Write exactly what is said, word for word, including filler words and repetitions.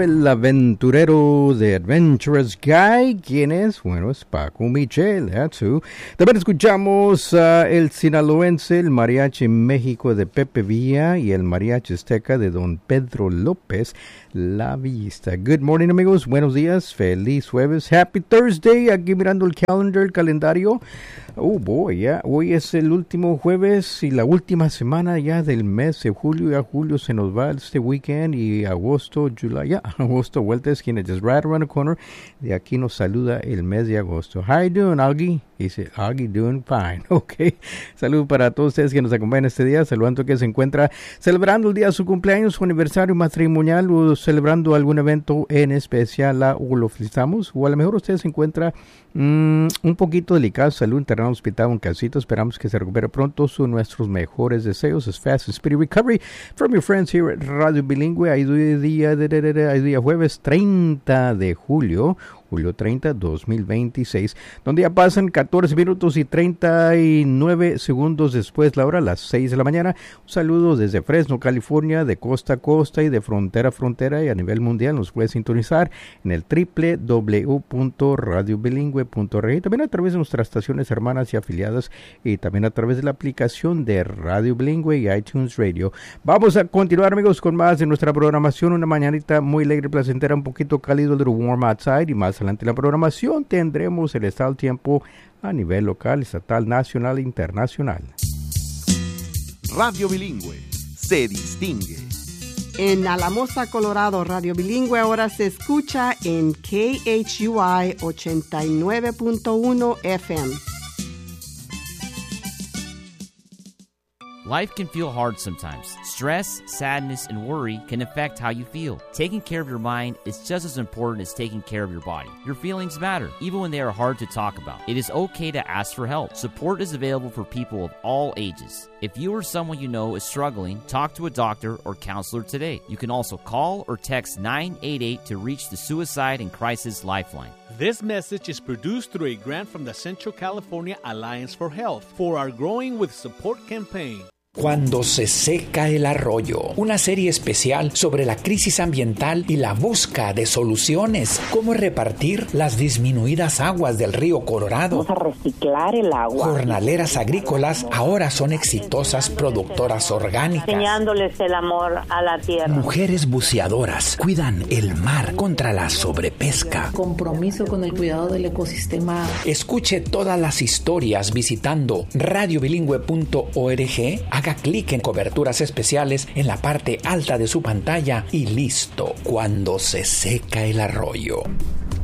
bilingüe, el aventurero de Adventurous Guy. ¿Quién es? Bueno, es Paco Michel, that's who. También escuchamos uh, el sinaloense, el mariachi México de Pepe Villa y el mariachi azteca de Don Pedro López, La Vista. Good morning, amigos. Buenos días. Feliz jueves. Happy Thursday. Aquí mirando el calendar, el calendario. Oh, boy, ya. Yeah. Hoy es el último jueves y la última semana ya del mes de julio. Ya julio se nos va este weekend y agosto, July, ya, yeah, agosto, vuelta esquina, just right around the corner. De aquí nos saluda el mes de agosto. How you doing, Augie? Dice, Augie doing fine. Ok. Salud para todos ustedes que nos acompañan este día. Saludando que se encuentra celebrando el día de su cumpleaños, su aniversario matrimonial o celebrando algún evento en especial, o lo felicitamos. O a lo mejor usted se encuentra mmm, un poquito delicado, salud, internado en hospital o en casita. Esperamos que se recupere pronto. Son nuestros mejores deseos. Es fast and speedy recovery from your friends here at Radio Bilingüe. Hay día, de, de, de, de, hay día jueves treinta de julio. Julio treinta, dos mil veintiséis, donde ya pasan catorce minutos y treinta y nueve segundos después la hora, las seis de la mañana. Un saludo desde Fresno, California, de costa a costa y de frontera a frontera y a nivel mundial. Nos puede sintonizar en el doble u doble u doble u punto radio bilingüe punto org y también a través de nuestras estaciones hermanas y afiliadas y también a través de la aplicación de Radio Bilingüe y iTunes Radio. Vamos a continuar, amigos, con más de nuestra programación. Una mañanita muy alegre, placentera, un poquito cálido, a little warm outside, y más adelante la programación tendremos el estado del tiempo a nivel local, estatal, nacional e internacional. Radio Bilingüe se distingue. En Alamosa, Colorado, Radio Bilingüe ahora se escucha en K H U I ochenta y nueve punto uno F M. Life can feel hard sometimes. Stress, sadness, and worry can affect how you feel. Taking care of your mind is just as important as taking care of your body. Your feelings matter, even when they are hard to talk about. It is okay to ask for help. Support is available for people of all ages. If you or someone you know is struggling, talk to a doctor or counselor today. You can also call or text nine eight eight to reach the Suicide and Crisis Lifeline. This message is produced through a grant from the Central California Alliance for Health for our Growing with Support campaign. Cuando se seca el arroyo, una serie especial sobre la crisis ambiental y la búsqueda de soluciones. Cómo repartir las disminuidas aguas del río Colorado. Vamos a reciclar el agua. Jornaleras agrícolas ahora son exitosas productoras orgánicas. Enseñándoles el amor a la tierra. Mujeres buceadoras cuidan el mar contra la sobrepesca. Compromiso con el cuidado del ecosistema. Escuche todas las historias visitando radio bilingüe punto org. Haga clic en coberturas especiales en la parte alta de su pantalla y listo. Cuando se seca el arroyo.